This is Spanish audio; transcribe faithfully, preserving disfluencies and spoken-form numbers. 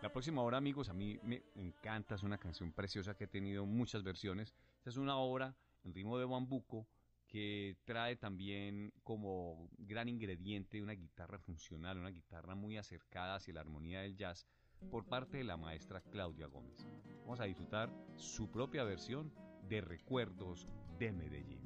La próxima obra, amigos, a mí me encanta, es una canción preciosa que ha tenido muchas versiones. Esta es una obra en ritmo de bambuco que trae también como gran ingrediente una guitarra funcional, una guitarra muy acercada hacia la armonía del jazz por parte de la maestra Claudia Gómez. Vamos a disfrutar su propia versión de Recuerdos de Medellín.